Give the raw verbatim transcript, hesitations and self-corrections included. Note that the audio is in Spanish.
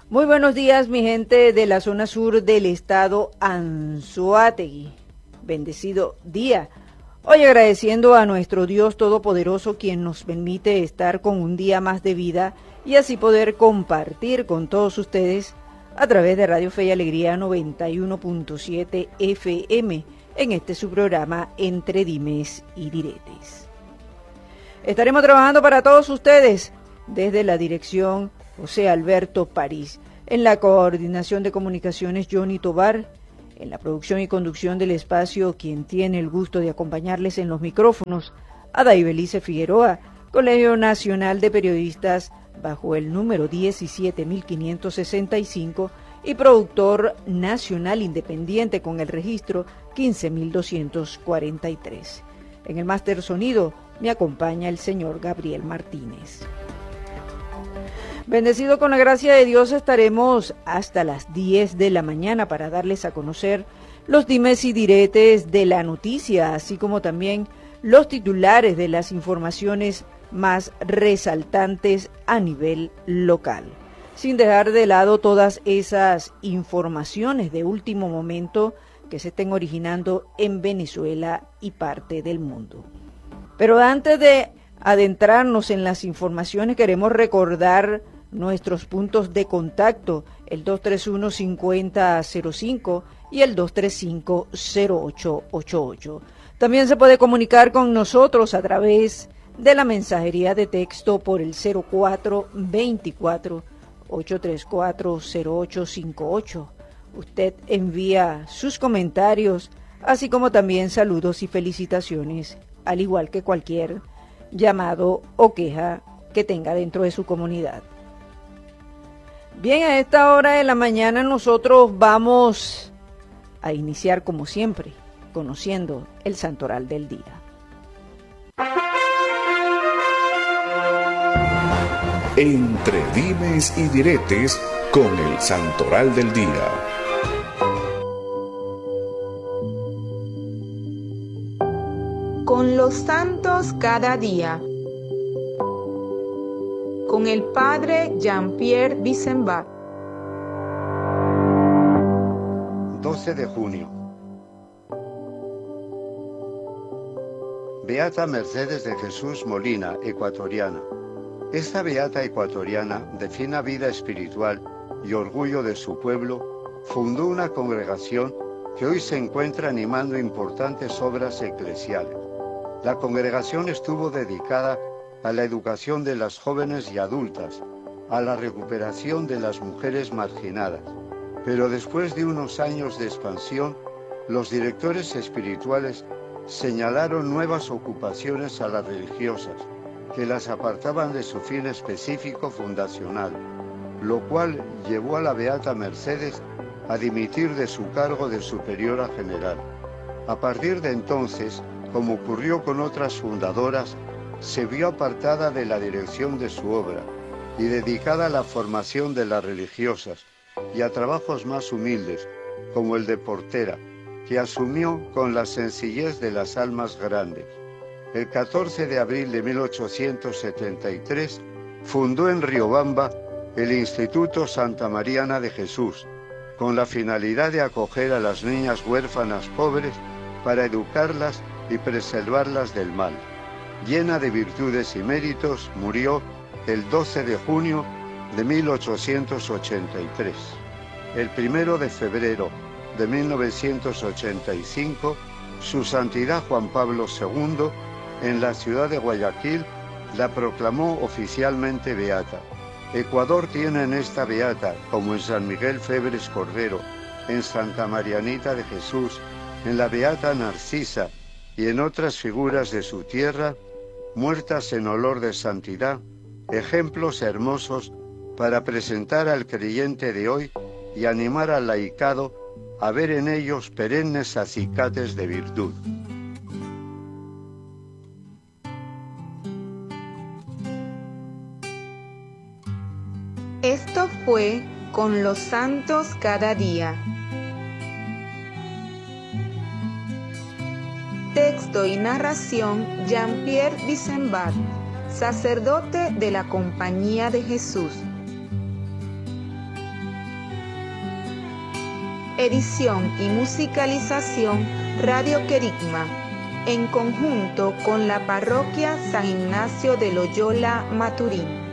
Muy buenos días, mi gente de la zona sur del estado Anzoátegui. Bendecido día. Hoy agradeciendo a nuestro Dios Todopoderoso, quien nos permite estar con un día más de vida y así poder compartir con todos ustedes a través de Radio Fe y Alegría noventa y uno punto siete F M en este su programa Entre Dimes y Diretes. Estaremos trabajando para todos ustedes desde la dirección José Alberto París, en la coordinación de comunicaciones Johnny Tobar, en la producción y conducción del espacio, quien tiene el gusto de acompañarles en los micrófonos, Ada Ibelice Figueroa, Colegio Nacional de Periodistas bajo el número diecisiete mil quinientos sesenta y cinco y productor nacional independiente con el registro quince mil doscientos cuarenta y tres. En el máster sonido me acompaña el señor Gabriel Martínez. Bendecido con la gracia de Dios, estaremos hasta las diez de la mañana para darles a conocer los dimes y diretes de la noticia, así como también los titulares de las informaciones más resaltantes a nivel local, sin dejar de lado todas esas informaciones de último momento que se estén originando en Venezuela y parte del mundo. Pero antes de adentrarnos en las informaciones, queremos recordar nuestros puntos de contacto, el dos tres uno, cinco cero cero cinco y el dos tres cinco, cero ocho ocho ocho. También se puede comunicar con nosotros a través de la mensajería de texto por el cero cuatro veinticuatro, ochocientos treinta y cuatro, cero ocho cincuenta y ocho. Usted envía sus comentarios, así como también saludos y felicitaciones, al igual que cualquier llamado o queja que tenga dentro de su comunidad. Bien, a esta hora de la mañana nosotros vamos a iniciar como siempre, conociendo el santoral del día. Entre dimes y diretes con el santoral del día. Con los santos cada día. Con el padre Jean-Pierre Bissembat. doce de junio. Beata Mercedes de Jesús Molina, ecuatoriana. Esta beata ecuatoriana, de fina vida espiritual y orgullo de su pueblo, fundó una congregación que hoy se encuentra animando importantes obras eclesiales. La congregación estuvo dedicada a la educación de las jóvenes y adultas, a la recuperación de las mujeres marginadas. Pero después de unos años de expansión, los directores espirituales señalaron nuevas ocupaciones a las religiosas, que las apartaban de su fin específico fundacional, lo cual llevó a la beata Mercedes a dimitir de su cargo de superiora general. A partir de entonces, como ocurrió con otras fundadoras, se vio apartada de la dirección de su obra y dedicada a la formación de las religiosas y a trabajos más humildes, como el de portera, que asumió con la sencillez de las almas grandes. El catorce de abril de mil ochocientos setenta y tres fundó en Riobamba el Instituto Santa Mariana de Jesús, con la finalidad de acoger a las niñas huérfanas pobres para educarlas y preservarlas del mal. Llena de virtudes y méritos, murió el doce de junio de mil ochocientos ochenta y tres. El primero de febrero de mil novecientos ochenta y cinco, su Santidad Juan Pablo segundo, en la ciudad de Guayaquil, la proclamó oficialmente beata. Ecuador tiene en esta beata, como en San Miguel Febres Cordero, en Santa Marianita de Jesús, en la beata Narcisa y en otras figuras de su tierra, muertas en olor de santidad, ejemplos hermosos para presentar al creyente de hoy y animar al laicado a ver en ellos perennes acicates de virtud. Esto fue Con los santos cada día. Texto y narración Jean-Pierre Bissembat, sacerdote de la Compañía de Jesús. Edición y musicalización Radio Querigma, en conjunto con la Parroquia San Ignacio de Loyola Maturín.